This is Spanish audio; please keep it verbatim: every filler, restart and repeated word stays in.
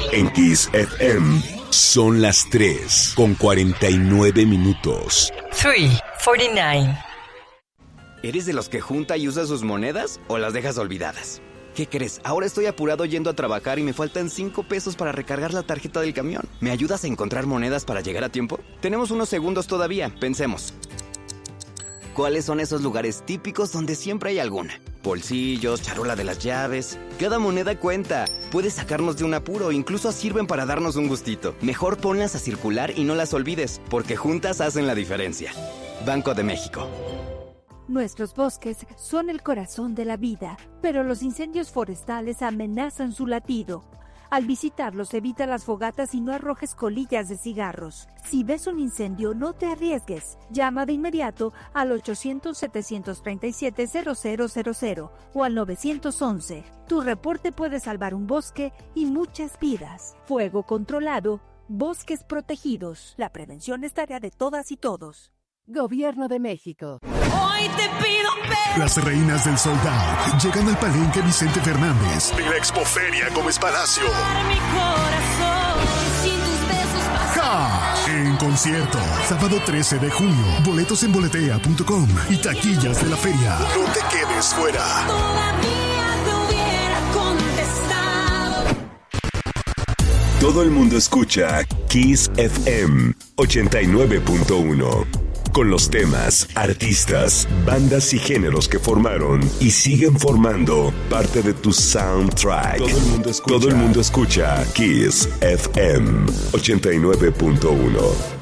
En Kiss F M son las tres con cuarenta y nueve minutos. tres cuarenta y nueve. ¿Eres de los que junta y usa sus monedas o las dejas olvidadas? ¿Qué crees? Ahora estoy apurado yendo a trabajar y me faltan cinco pesos para recargar la tarjeta del camión. ¿Me ayudas a encontrar monedas para llegar a tiempo? Tenemos unos segundos todavía, pensemos. ¿Cuáles son esos lugares típicos donde siempre hay alguna? Bolsillos, charola de las llaves. Cada moneda cuenta. Puede sacarnos de un apuro, incluso sirven para darnos un gustito. Mejor ponlas a circular y no las olvides, porque juntas hacen la diferencia. Banco de México. Nuestros bosques son el corazón de la vida, pero los incendios forestales amenazan su latido. Al visitarlos, evita las fogatas y no arrojes colillas de cigarros. Si ves un incendio, no te arriesgues. Llama de inmediato al ochocientos, setecientos treinta y siete, cero cero cero cero o al nueve once. Tu reporte puede salvar un bosque y muchas vidas. Fuego controlado, bosques protegidos. La prevención es tarea de todas y todos. Gobierno de México. Hoy te pido perdón. Las reinas del sold out llegan al Palenque Vicente Fernández de la Expoferia Gómez Palacio. Mi corazón sin tus besos ¡Ja! En concierto, sábado trece de junio. Boletos en boletea punto com y taquillas de la feria. No te quedes fuera. Todavía te hubiera contestado. Todo el mundo escucha Kiss F M ochenta y nueve punto uno. Con los temas, artistas, bandas y géneros que formaron y siguen formando parte de tu soundtrack. Todo el mundo escucha, Todo el mundo escucha Kiss F M ochenta y nueve punto uno.